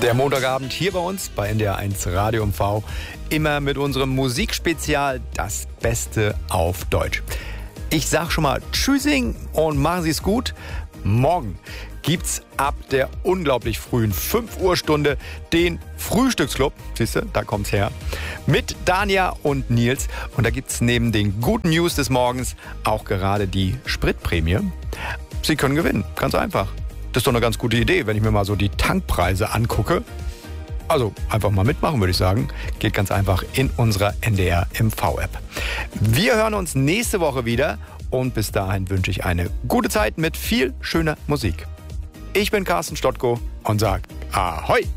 Der Montagabend hier bei uns bei NDR1 Radio MV. Immer mit unserem Musikspezial Das Beste auf Deutsch. Ich sag schon mal Tschüssing und machen Sie es gut. Morgen gibt's ab der unglaublich frühen 5 Uhr Stunde den Frühstücksclub. Siehst du, da kommt's her. Mit Dania und Nils. Und da gibt's neben den guten News des Morgens auch gerade die Spritprämie. Sie können gewinnen, ganz einfach. Das ist doch eine ganz gute Idee, wenn ich mir mal so die Tankpreise angucke. Also einfach mal mitmachen, würde ich sagen. Geht ganz einfach in unserer NDR MV-App. Wir hören uns nächste Woche wieder und bis dahin wünsche ich eine gute Zeit mit viel schöner Musik. Ich bin Carsten Stottko und sage Ahoi!